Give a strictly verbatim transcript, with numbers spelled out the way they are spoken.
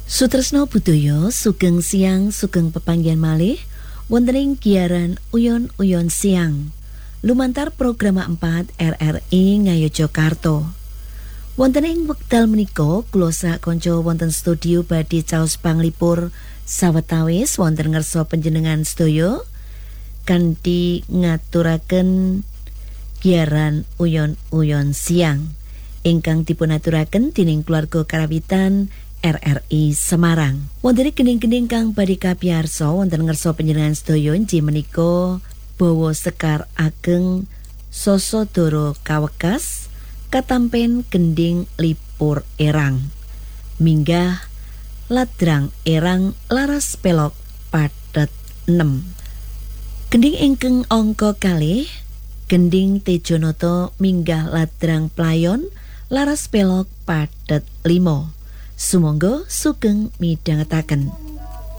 Sutresno budaya sugeng siang sugeng pepanggihan malih wonten ing giaran Uyon-uyon siang lumantar program empat R R I Ngayogyakarta. Wonten ing wekdal menika kula sak kanca wonten studio badhe caos panglipur sawetawis wonten ngarsa panjenengan sedaya kanthi ngaturaken giaran Uyon-uyon siang ingkang dipunaturaken dening keluarga karawitan R R I Semarang. Wonten kening-kening kang badhe kapiyarsa wonten ngarsa panjenengan sedaya inggih menika bawa sekar ageng Sosodoro kawekas katampen gending lipur erang. Minggah ladrang erang laras pelok padet enam. Gending ingkang angka kalih gending Tejonata minggah ladrang playon laras pelok padet lima. Sumangga sugeng midhangetaken.